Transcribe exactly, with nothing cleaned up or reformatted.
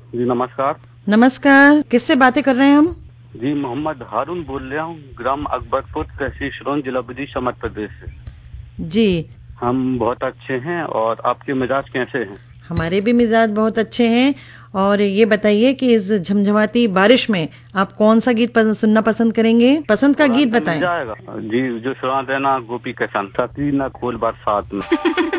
जी नमस्कार। नमस्कार, किससे बातें कर रहे हैं हम? जी मोहम्मद हारून बोल रहा हूँ, ग्राम अकबरपुर, तहसील सिरोंज, जिला विदिशा, मध्य प्रदेश से। जी। हम बहुत अच्छे हैं। और आपके मिजाज कैसे हैं? हमारे भी मिजाज बहुत अच्छे हैं। और ये बताइए कि इस झमझमाती बारिश में आप कौन सा गीत पस, सुनना पसंद करेंगे? पसंद का गीत तुरंत मिल बताएं। जाएगा। जी जो सुना देना गोपी के संग, छतरी न खोल बरसात में।